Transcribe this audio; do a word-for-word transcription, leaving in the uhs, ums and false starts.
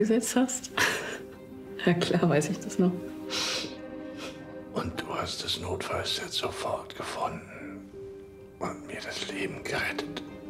gesetzt hast. Ja klar, weiß ich das noch. Und du hast das Notfallset sofort gefunden und mir das Leben gerettet.